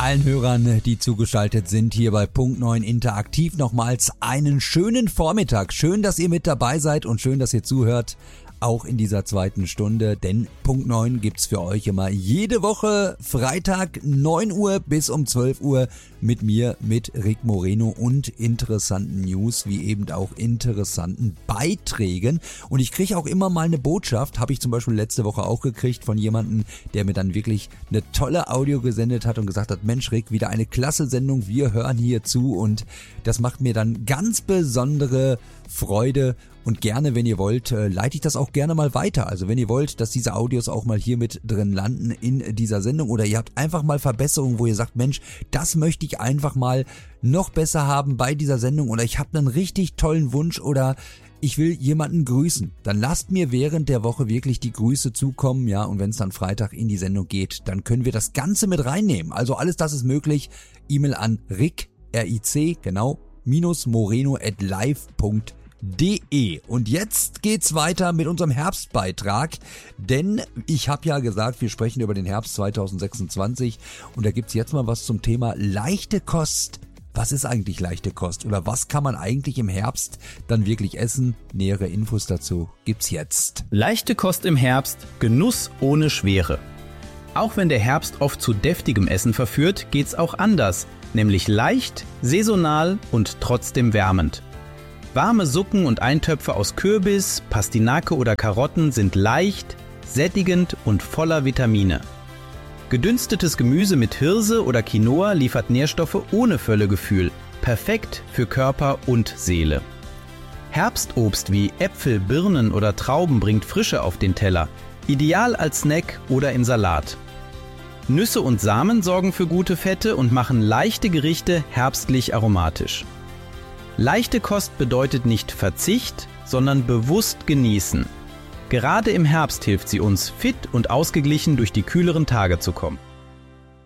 allen Hörern, die zugeschaltet sind hier bei Punkt 9 Interaktiv. Nochmals einen schönen Vormittag. Schön, dass ihr mit dabei seid und schön, dass ihr zuhört. Auch in dieser zweiten Stunde, denn Punkt 9 gibt's für euch immer jede Woche Freitag 9 Uhr bis um 12 Uhr mit mir, mit Rick Moreno und interessanten News, wie eben auch interessanten Beiträgen. Und ich kriege auch immer mal eine Botschaft, habe ich zum Beispiel letzte Woche auch gekriegt von jemandem, der mir dann wirklich eine tolle Audio gesendet hat und gesagt hat, Mensch Rick, wieder eine klasse Sendung, wir hören hier zu und das macht mir dann ganz besondere Freude. Und gerne, wenn ihr wollt, leite ich das auch gerne mal weiter. Also wenn ihr wollt, dass diese Audios auch mal hier mit drin landen in dieser Sendung oder ihr habt einfach mal Verbesserungen, wo ihr sagt, Mensch, das möchte ich einfach mal noch besser haben bei dieser Sendung oder ich habe einen richtig tollen Wunsch oder ich will jemanden grüßen, dann lasst mir während der Woche wirklich die Grüße zukommen, ja, und wenn es dann Freitag in die Sendung geht, dann können wir das Ganze mit reinnehmen. Also alles das ist möglich. E-Mail an rick, R-I-C, genau, -moreno@live.de. Und jetzt geht's weiter mit unserem Herbstbeitrag, denn ich habe ja gesagt, wir sprechen über den Herbst 2026 und da gibt's jetzt mal was zum Thema leichte Kost. Was ist eigentlich leichte Kost oder was kann man eigentlich im Herbst dann wirklich essen? Nähere Infos dazu gibt's jetzt. Leichte Kost im Herbst, Genuss ohne Schwere. Auch wenn der Herbst oft zu deftigem Essen verführt, geht's auch anders, nämlich leicht, saisonal und trotzdem wärmend. Warme Suppen und Eintöpfe aus Kürbis, Pastinake oder Karotten sind leicht, sättigend und voller Vitamine. Gedünstetes Gemüse mit Hirse oder Quinoa liefert Nährstoffe ohne Völlegefühl, perfekt für Körper und Seele. Herbstobst wie Äpfel, Birnen oder Trauben bringt Frische auf den Teller, ideal als Snack oder in Salat. Nüsse und Samen sorgen für gute Fette und machen leichte Gerichte herbstlich aromatisch. Leichte Kost bedeutet nicht Verzicht, sondern bewusst genießen. Gerade im Herbst hilft sie uns, fit und ausgeglichen durch die kühleren Tage zu kommen.